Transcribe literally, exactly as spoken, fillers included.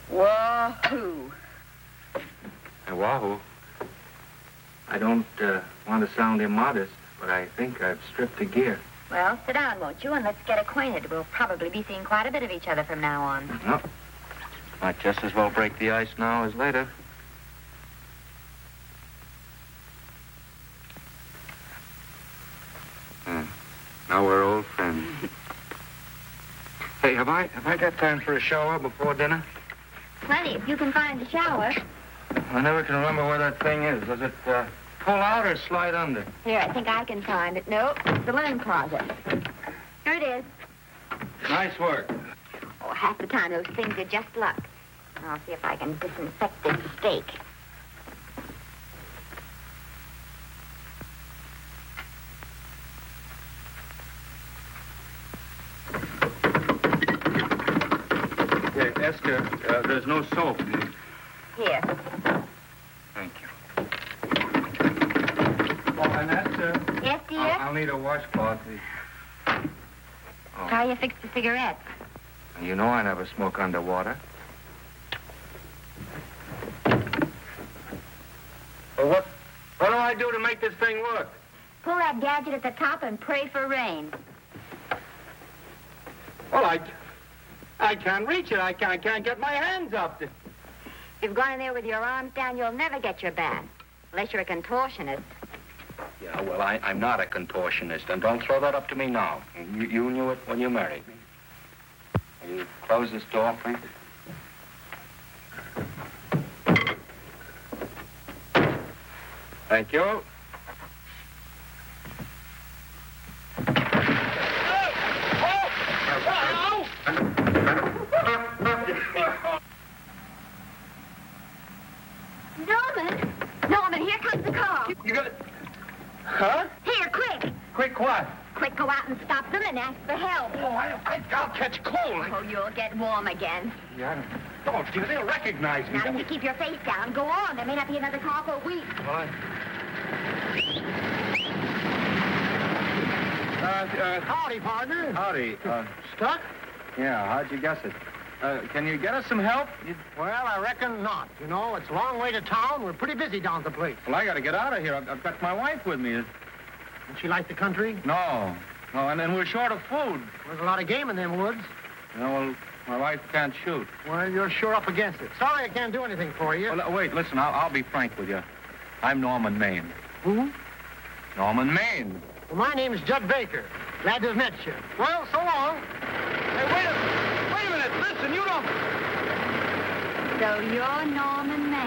Wahoo. Hey, wahoo. I don't uh, want to sound immodest, but I think I've stripped a gear. Well, sit down, won't you, and let's get acquainted. We'll probably be seeing quite a bit of each other from now on. No. Might just as well break the ice now as later. Hmm. Now we're old friends. Hey, have I have I got time for a shower before dinner? Plenty, if you can find a shower. I never can remember where that thing is. Does it uh, pull out or slide under? Here, I think I can find it. No, it's the linen closet. Here it is. Nice work. Oh, half the time those things are just luck. I'll see if I can disinfect this steak. Yeah, Esther, uh, there's no soap. Here. Thank you. Oh, and Esther. Yes, dear? I'll, I'll need a washcloth. Oh. How you fix the cigarettes? You know I never smoke underwater. Well, what, what do I do to make this thing work? Pull that gadget at the top and pray for rain. Well, I, I can't reach it. I can't, I can't get my hands up. If you've gone in there with your arms down, you'll never get your bath. Unless you're a contortionist. Yeah, well, I, I'm not a contortionist, and don't throw that up to me now. You, you knew it when you married me. Will you close this door, please? Thank you. Norman! Norman, here comes the car. You got it? Huh? Here, quick! Quick what? Quick, go out and stop them and ask for help. Oh, I, I, I'll catch cold. Oh, you'll get warm again. Yeah, don't, dear. They'll recognize me. Now, if you keep your face down, go on. There may not be another car for a week. Well, I... Uh, uh, Howdy, partner. howdy. Uh, Stuck? yeah, how'd you guess it? Uh, can you get us some help? You... Well, I reckon not. You know, it's a long way to town. We're pretty busy down at the place. Well, I gotta get out of here. I've, I've got my wife with me. Does she like the country? No. No, and then we're short of food. There's a lot of game in them woods. You know, well, my wife can't shoot. Well, you're sure up against it. Sorry I can't do anything for you. Well, uh, wait, listen, I'll, I'll be frank with you. I'm Norman Maine. Who? Norman Maine. Well, my name's Judd Baker. Glad to have met you. Well, so long. Hey, wait a, wait a minute. Listen, you don't... So you're Norman Maine.